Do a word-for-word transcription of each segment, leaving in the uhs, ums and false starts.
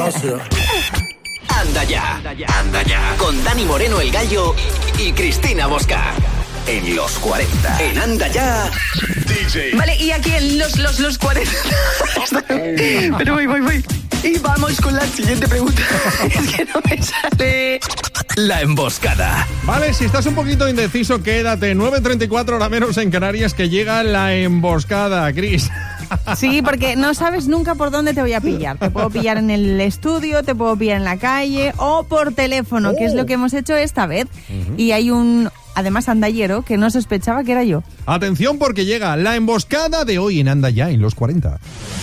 Anda ya, anda ya. Con Dani Moreno el Gallo y Cristina Mosca. En los cuarenta. En Anda Ya. D J. Vale, y aquí en los, los, los cuarenta. Pero voy, voy, voy. Y vamos con la siguiente pregunta. Es que no me sale. La emboscada. Vale, si estás un poquito indeciso, quédate. nueve treinta y cuatro hora menos en Canarias, que llega la emboscada, Cris. Sí, porque no sabes nunca por dónde te voy a pillar. Te puedo pillar en el estudio, te puedo pillar en la calle o por teléfono, oh. que es lo que hemos hecho esta vez. Uh-huh. Y hay un, además, andallero que no sospechaba que era yo. Atención, porque llega la emboscada de hoy en Anda Ya, en los cuarenta.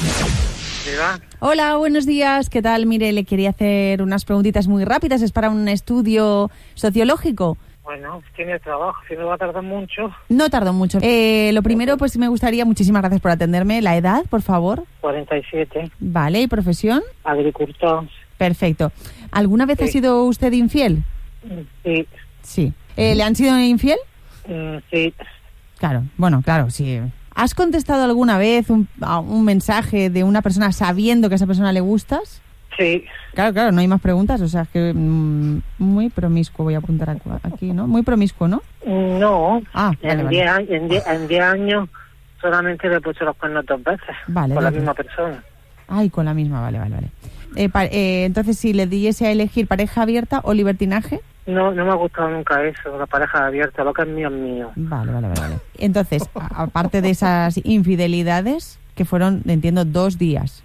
Hola, buenos días. ¿Qué tal? Mire, le quería hacer unas preguntitas muy rápidas. Es para un estudio sociológico. Bueno, tiene trabajo, si no va a tardar mucho. No tardo mucho. Eh, lo primero, pues me gustaría, muchísimas gracias por atenderme. ¿La edad, por favor? cuarenta y siete. Vale, ¿y profesión? Agricultor. Perfecto. ¿Alguna vez sí. ha sido usted infiel? Sí. Sí. Eh, ¿Le han sido infiel? Mm, sí. Claro, bueno, claro, sí. ¿Has contestado alguna vez un, un mensaje de una persona sabiendo que a esa persona le gustas? Sí. Claro, claro, no hay más preguntas, o sea, es que mmm, muy promiscuo, voy a apuntar aquí, ¿no? Muy promiscuo, ¿no? No, ah, vale, en diez vale. en diez, en diez años solamente le he puesto los cuernos dos veces, vale, con la misma persona. Ay, con la misma, vale, vale, vale. Eh, pa- eh, entonces, si le diese a elegir pareja abierta o libertinaje... No, no me ha gustado nunca eso, la pareja abierta, lo que es mío es mío. Vale, vale, vale. vale. Entonces, a- aparte de esas infidelidades, que fueron, entiendo, dos días.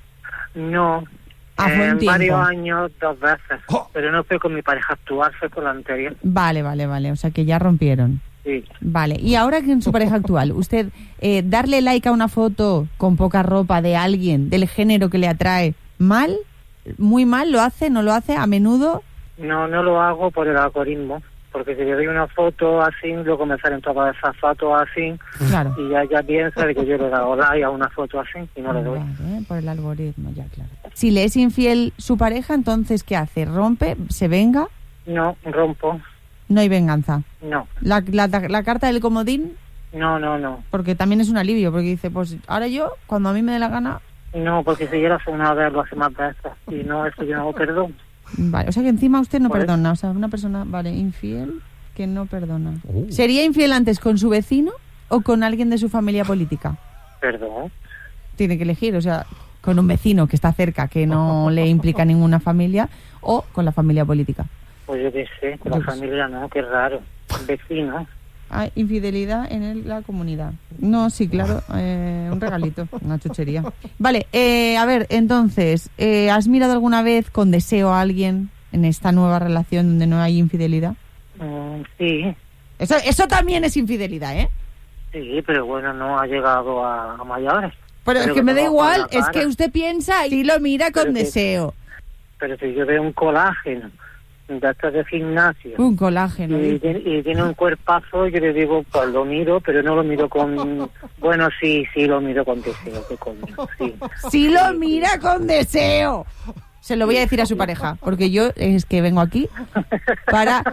No, ah, fue en un tiempo. varios años, dos veces, oh. pero no fue con mi pareja actual, fue con la anterior. Vale, vale, vale, o sea que ya rompieron. Sí. Vale, y ahora que en su pareja actual, usted, eh, darle like a una foto con poca ropa de alguien, del género que le atrae, ¿mal? ¿Muy mal? ¿Lo hace? ¿No lo hace? ¿A menudo? No, no lo hago por el algoritmo, porque si le doy una foto así, luego me salen todas esas fotos así, claro. y ya, ya piensa de que yo le he dado like a una foto así y no le doy. Vale, por el algoritmo, ya, claro. Si le es infiel su pareja, entonces, ¿qué hace? ¿Rompe? ¿Se venga? No, rompo. No hay venganza. No. ¿La, la, la carta del comodín? No, no, no. Porque también es un alivio, porque dice, pues ahora yo, cuando a mí me dé la gana... No, porque si yo lo hace una vez, lo hace más veces, y no, eso yo no hago perdón. Vale, o sea que encima usted no ¿Pues? perdona, o sea, una persona, vale, infiel que no perdona. Uh. ¿Sería infiel antes con su vecino o con alguien de su familia política? Perdón. Tiene que elegir, o sea, con un vecino que está cerca, que no le implica ninguna familia, o con la familia política. Pues yo qué sé, con la familia no, qué raro. Vecino. Hay infidelidad en el, la comunidad. No, sí, claro, eh, un regalito, una chuchería. Vale, eh, a ver, entonces, eh, ¿has mirado alguna vez con deseo a alguien en esta nueva relación donde no hay infidelidad? Mm, sí. Eso, eso también es infidelidad, ¿eh? Sí, pero bueno, no ha llegado a, a mayores. Pero, pero es que, que me da igual, es que usted piensa y lo mira con pero deseo. Que, pero si yo veo un colágeno de estos de gimnasio. Un colágeno. Y, y, y tiene un cuerpazo, yo le digo, pues lo miro, pero no lo miro con... Bueno, sí, sí lo miro con deseo, qué coño, sí. Sí lo mira con deseo. Se lo voy a decir a su pareja, porque yo es que vengo aquí para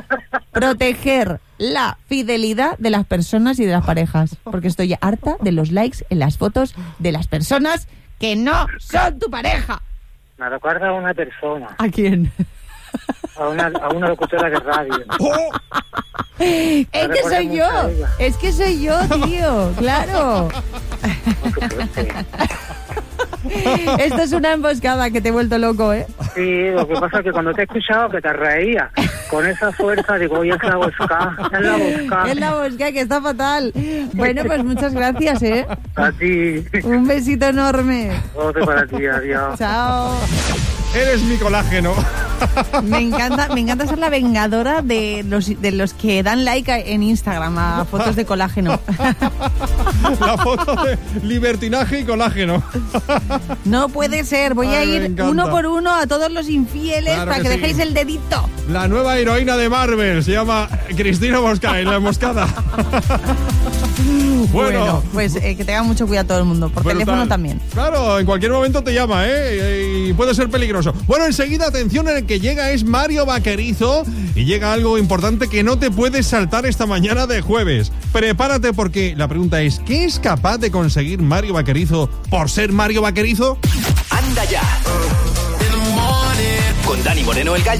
proteger la fidelidad de las personas y de las parejas, porque estoy harta de los likes en las fotos de las personas que no son tu pareja. Me recuerda a una persona. ¿A quién? A una, a una locutora de radio. ¡Oh! Es que soy yo, es que soy yo, tío, claro. Esto es una emboscada que te he vuelto loco, ¿eh? Sí, lo que pasa es que cuando te he escuchado que te reías con esa fuerza, digo, oye, es la boscada, es la boscada. Es la boscada, que está fatal. Bueno, pues muchas gracias, ¿eh? A ti. Un besito enorme. Otro para ti, adiós. Chao. Eres mi colágeno. Me encanta, me encanta ser la vengadora de los de los que dan like en Instagram a fotos de colágeno. La foto de libertinaje y colágeno. No puede ser, voy Ay, a ir uno por uno a todos los infieles claro para que, que sí. dejéis el dedito. La nueva heroína de Marvel se llama Cristina Mosca, en la emboscada. Bueno, bueno, pues eh, que tenga mucho cuidado todo el mundo, por brutal. Teléfono también. Claro, en cualquier momento te llama, ¿eh? Y puede ser peligroso. Bueno, enseguida, atención, el que llega es Mario Vaquerizo y llega algo importante que no te puedes saltar esta mañana de jueves. Prepárate porque la pregunta es, ¿qué es capaz de conseguir Mario Vaquerizo por ser Mario Vaquerizo? Anda ya. con Dani Moreno el Gallo